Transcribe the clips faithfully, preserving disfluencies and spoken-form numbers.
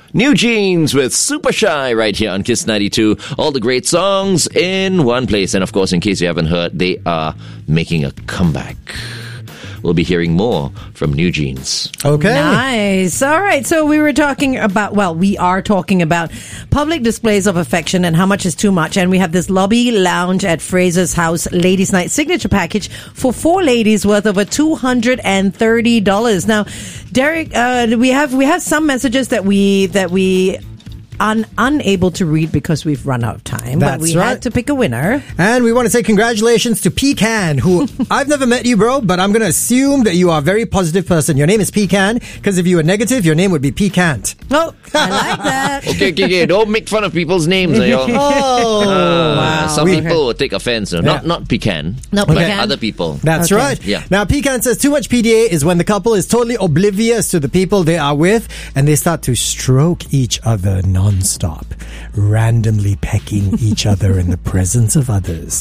New Jeans with Super Shy right here on Kiss ninety-two. All the great songs in one place. And of course, in case you haven't heard, they are making a comeback. We'll be hearing more from New Jeans. Okay. Nice. All right. So we were talking about, well, we are talking about public displays of affection and how much is too much. And we have this lobby lounge at Fraser's House Ladies Night signature package for four ladies worth over two hundred thirty dollars. Now, Derek, uh, we have we have some messages that we that we Un- unable to read because we've run out of time. That's but we right. had to pick a winner. And we want to say congratulations to Pecan, who I've never met you, bro, but I'm going to assume that you are a very positive person. Your name is Pecan, because if you were negative, your name would be Pecant. Oh, I like that. Okay, okay, okay. Don't make fun of people's names. Eh, y'all. Oh, Uh, wow. Some We- people will take offense. No? Not Yeah. not pecan, Not but pecan. other people. That's Okay. right. Yeah. Now, Pecan says too much P D A is when the couple is totally oblivious to the people they are with and they start to stroke each other non-stop, randomly pecking each other in the presence of others.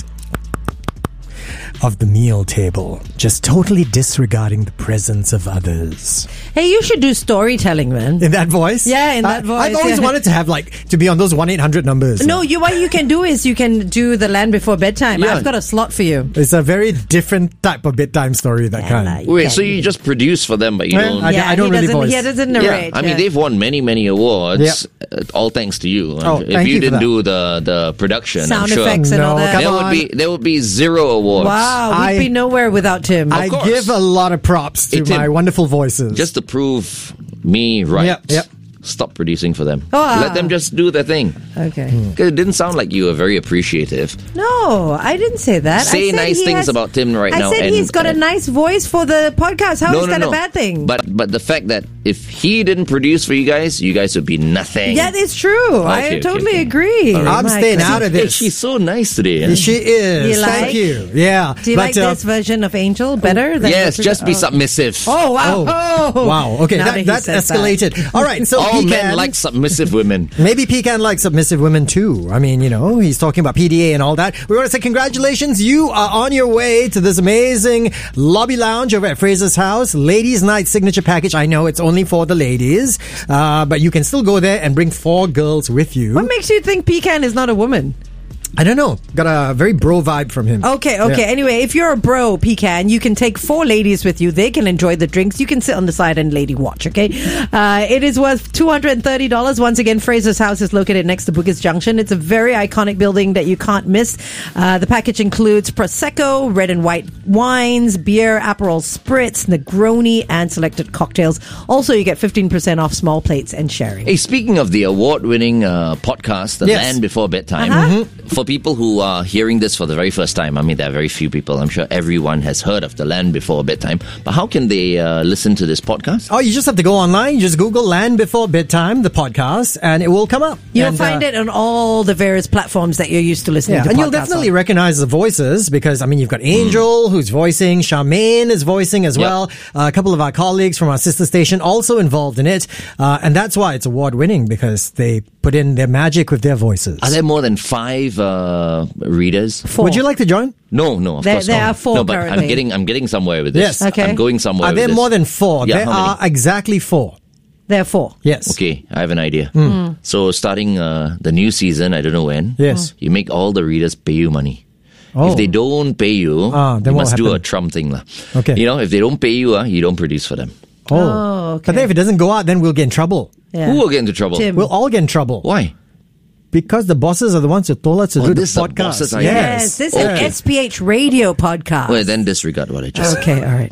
Of the meal table, just totally disregarding the presence of others. Hey, you should do storytelling, man. In that voice? Yeah, in that I, voice, I've always yeah. wanted to have, like, to be on those one eight hundred numbers. No, you what you can do is you can do the Land Before Bedtime. Yeah. I've got a slot for you. It's a very different type of bedtime story, that Yeah, kind. like- Wait, Yeah, so you just produce for them, but you Yeah, don't. I- yeah, don't he really doesn't, voice. He doesn't Yeah, narrate. I mean yeah. they've won many, many awards. Yep. uh, all thanks to you. Oh, if thank you you for didn't that. do the the production, Sound I'm sure effects and all No, that. come there on. would be there would be zero awards. Wow, we'd I- be nowhere without Tim. I course. give a lot of props to Hey, Tim, my wonderful voices. Just to prove me right. Yep, yep. Stop producing for them. Ah. Let them just do their thing. Okay. Hmm. 'Cause it didn't sound like you were very appreciative. No, I didn't say that. I Say said nice he things has- about Tim right I now said and- he's got a and- nice voice for the podcast. How is no, no, that no. a bad thing? But but the fact that if he didn't produce for you guys, you guys would be nothing. yeah, it's true. I okay, totally okay. agree. All right. I'm My staying goodness. out of Hey, this. she's so nice today. eh? She is. You Thank like? you. Yeah. Do you but, like uh, this version of Angel better? Than Yes, the- just be oh. submissive. Oh, wow. Oh. Wow. Okay, Now that, he that's says that. escalated. All right, so All Pecan, men like submissive women. maybe Pecan likes submissive women too. I mean, you know, he's talking about P D A and all that. We want to say congratulations. You are on your way to this amazing lobby lounge over at Fraser's House. Ladies Night signature package. I know it's only for the ladies, uh, but you can still go there and bring four girls with you. What makes you think Pecan is not a woman? I don't know. Got a very bro vibe from him. Okay, okay. Yeah. Anyway, if you're a bro, Pecan, you can take four ladies with you. They can enjoy the drinks. You can sit on the side and lady watch, okay? Uh, it is worth two hundred thirty dollars. Once again, Fraser's House is located next to Bugis Junction. It's a very iconic building that you can't miss. Uh, the package includes Prosecco, red and white wines, beer, Aperol Spritz, Negroni, and selected cocktails. Also, you get fifteen percent off small plates and sharing. Hey, speaking of the award-winning uh, podcast, The Yes. Land Before Bedtime, Uh-huh. for people who are hearing this for the very first time, I mean, there are very few people. I'm sure everyone has heard of The Land Before Bedtime. But how can they uh, listen to this podcast? Oh, you just have to go online. You just Google Land Before Bedtime, the podcast, and it will come up. You'll and, find uh, it on all the various platforms that you're used to listening Yeah, to and podcasts you'll definitely on. recognize the voices because, I mean, you've got Angel who's voicing, Charmaine is voicing as Yep. well. Uh, a couple of our colleagues from our sister station also involved in it. Uh, and that's why it's award winning because they put in their magic with their voices. Are there more than five uh, readers? Four. Would you like to join? No, no, of There- course there not. are four No, but I'm currently. getting, I'm getting somewhere with this. Yes. Okay. I'm going somewhere Are with there this. more than four? Yeah, there how are many? exactly four. There are four. Yes. Okay, I have an idea. Hmm. So starting uh, the new season, I don't know when. Yes. You make all the readers pay you money. Oh. If they don't pay you, Ah, then you what must do a happen? Trump thing. lah. Okay. You know, if they don't pay you, uh, you don't produce for them. Oh. Oh, okay. But then if it doesn't go out, then we'll get in trouble. Yeah. Who will get into trouble? Tim. We'll all get in trouble. Why? Because the bosses are the ones who told us to Oh, do the this is a podcast. boss's idea. Yes, this is an Okay. S P H radio podcast. Well, then disregard what I just said. Okay, all right.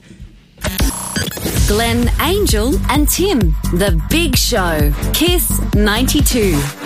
Glenn, Angel, and Tim. The Big Show. Kiss ninety-two.